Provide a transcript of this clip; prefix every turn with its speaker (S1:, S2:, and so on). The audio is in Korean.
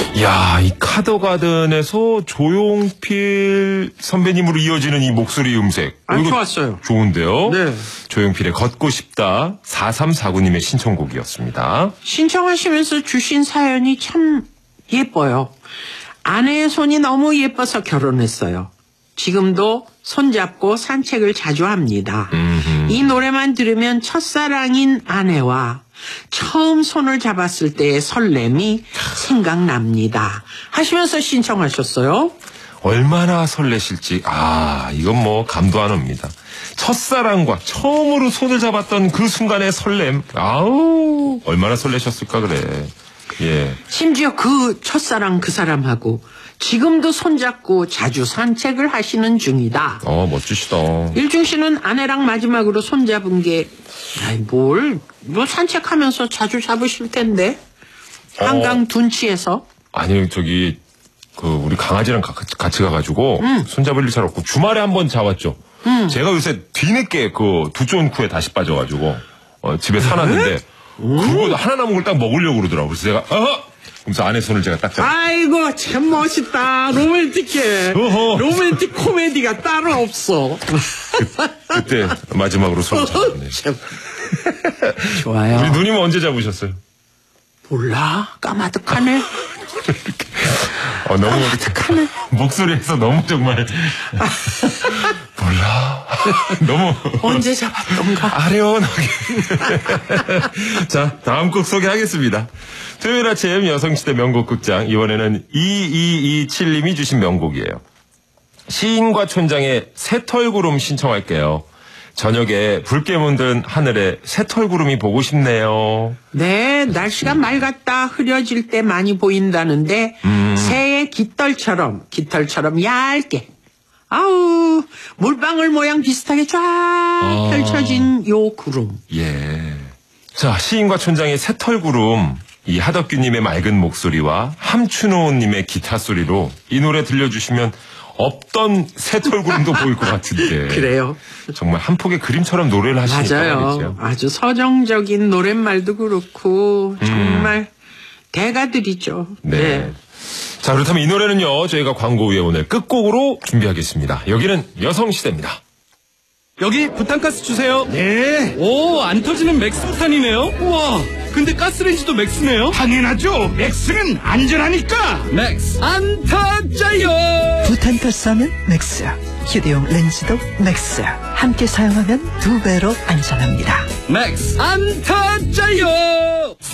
S1: 야, 이 카더가든에서 조용필 선배님으로 이어지는 이 목소리 음색.
S2: 아, 좋았어요.
S1: 좋은데요?
S2: 네.
S1: 조용필의 걷고 싶다 4349님의 신청곡이었습니다.
S2: 신청하시면서 주신 사연이 참 예뻐요. 아내의 손이 너무 예뻐서 결혼했어요. 지금도 손잡고 산책을 자주 합니다. 이 노래만 들으면 첫사랑인 아내와 처음 손을 잡았을 때의 설렘이 생각납니다. 하시면서 신청하셨어요.
S1: 얼마나 설레실지. 이건 뭐 감도 안 옵니다. 첫사랑과 처음으로 손을 잡았던 그 순간의 설렘. 아우, 얼마나 설레셨을까 그래. 예.
S2: 심지어 그 첫사랑 그 사람하고 지금도 손잡고 자주 산책을 하시는 중이다.
S1: 멋지시다.
S2: 일중 씨는 아내랑 마지막으로 손잡은 게 뭐 산책하면서 자주 잡으실 텐데. 한강 둔치에서.
S1: 아니, 우리 강아지랑 같이 가가지고 손잡을 일 잘 없고 주말에 한번 잡았죠. 제가 요새 뒤늦게 두촌쿠에 다시 빠져가지고 집에 사놨는데 그거 하나 남은 걸 딱 먹으려고 그러더라고요. 그래서 제가 그래서 아내 손을 제가 딱 잡았어요.
S2: 아이고 참 멋있다. 로맨틱해. 로맨틱 코미디가 따로 없어.
S1: 그때 마지막으로 손을 잡았네.
S2: 좋아요.
S1: 우리 누님은 언제 잡으셨어요?
S2: 몰라. 까마득하네.
S1: 너무
S2: 까마득하네.
S1: 목소리에서 너무 정말 몰라. 너무
S2: 언제 잡았던가.
S1: 아련하게. 자, 다음 곡 소개하겠습니다. 토요일 아침 여성시대 명곡극장, 이번에는 2227님이 주신 명곡이에요. 시인과 촌장의 새털구름 신청할게요. 저녁에 붉게 문든 하늘에 새털구름이 보고 싶네요.
S2: 네, 날씨가 맑았다 흐려질 때 많이 보인다는데 새의 깃털처럼 얇게 아우 물방울 모양 비슷하게 쫙 펼쳐진 요 구름.
S1: 예. 자, 시인과 촌장의 새털구름, 이 하덕규님의 맑은 목소리와 함춘호님의 기타 소리로 이 노래 들려주시면 없던 새털구름도 보일 것 같은데.
S2: 그래요.
S1: 정말 한 폭의 그림처럼 노래를 하시니까
S2: 맞아요.
S1: 말이죠.
S2: 아주 서정적인 노랫말도 그렇고 정말 대가들이죠.
S1: 네. 자, 그렇다면 이 노래는요, 저희가 광고 후에 오늘 끝곡으로 준비하겠습니다. 여기는 여성시대입니다.
S3: 여기 부탄가스 주세요.
S4: 네.
S3: 오, 안 터지는 맥스부탄이네요. 우와, 근데 가스레인지도 맥스네요.
S4: 당연하죠. 맥스는 안전하니까.
S3: 맥스 안 터져요.
S5: 부탄가스 하면 맥스. 휴대용 렌즈도 맥스. 함께 사용하면 2배로 안전합니다.
S3: 맥스 안 터져요.